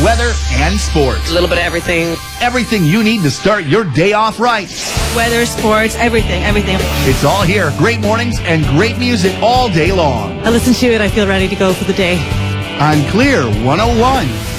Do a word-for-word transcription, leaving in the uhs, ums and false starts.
weather, and sports. A little bit of everything. Everything you need to start your day off right. Weather, sports, everything, everything. It's all here. Great mornings and great music all day long. I listen to it, I feel ready to go for the day. On Clear one oh one.